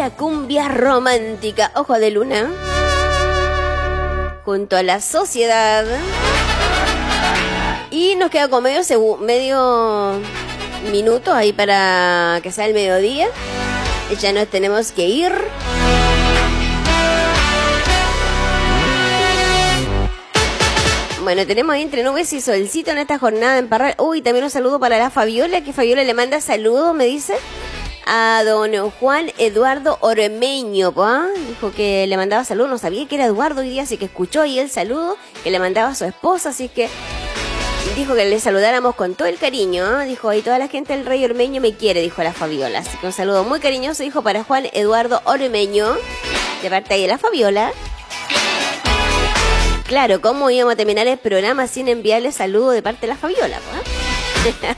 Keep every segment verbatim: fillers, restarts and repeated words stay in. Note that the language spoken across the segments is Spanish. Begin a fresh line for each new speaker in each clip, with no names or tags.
la cumbia romántica, Ojo de Luna, junto a La Sociedad. Y nos queda con medio, segu- medio minuto ahí para que sea el mediodía. Ya nos tenemos que ir. Bueno, tenemos ahí entre nubes y solcito en esta jornada en Parral. Uy, también un saludo para la Fabiola, que Fabiola le manda saludos, me dice, a don Juan Eduardo Ormeño, ¿pa? Dijo que le mandaba saludos, no sabía que era Eduardo hoy día, así que escuchó ahí el saludo que le mandaba a su esposa, así que dijo que le saludáramos con todo el cariño, ¿eh? Dijo, ahí toda la gente del Rey Ormeño me quiere, dijo la Fabiola, así que un saludo muy cariñoso, dijo, para Juan Eduardo Ormeño, de parte ahí de la Fabiola. Claro, ¿cómo íbamos a terminar el programa sin enviarle saludos de parte de la Fabiola? ¿Eh?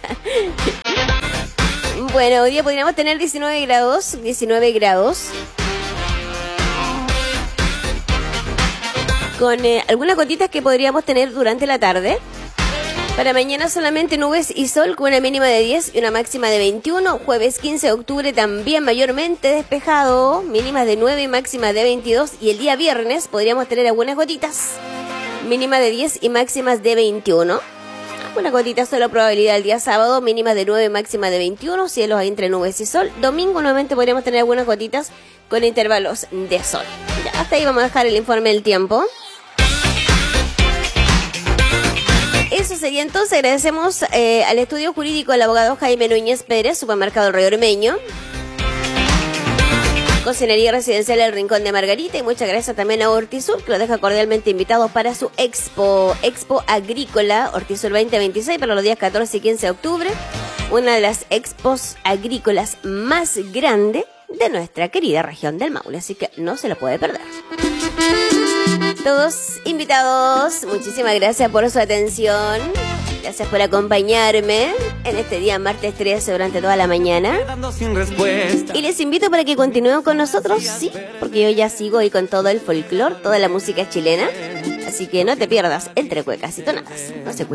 Bueno, hoy día podríamos tener diecinueve grados, diecinueve grados. Con eh, algunas gotitas que podríamos tener durante la tarde. Para mañana solamente nubes y sol con una mínima de diez y una máxima de veintiuno. Jueves quince de octubre también mayormente despejado, mínimas de nueve y máxima de veintidós. Y el día viernes podríamos tener algunas gotitas, mínima de diez y máximas de veintiuno. Una gotita solo probabilidad el día sábado, mínima de nueve, máxima de veintiuno, cielos ahí entre nubes y sol. Domingo nuevamente podríamos tener algunas gotitas con intervalos de sol. Ya, hasta ahí vamos a dejar el informe del tiempo. Eso sería entonces. Agradecemos eh, al estudio jurídico del abogado Jaime Núñez Pérez, Supermercado Rey Ormeño, Cocinería Residencial El Rincón de Margarita, y muchas gracias también a Hortisur, que los deja cordialmente invitados para su Expo, Expo Agrícola Hortisur veinte veintiséis para los días catorce y quince de octubre, una de las expos agrícolas más grandes de nuestra querida región del Maule, así que no se lo puede perder. Todos invitados, muchísimas gracias por su atención. Gracias por acompañarme en este día martes trece durante toda la mañana. Y les invito para que continúen con nosotros, sí, porque yo ya sigo ahí con todo el folclore, toda la música chilena. Así que no te pierdas Entre Cuecas y Tonadas. Nos escuchamos.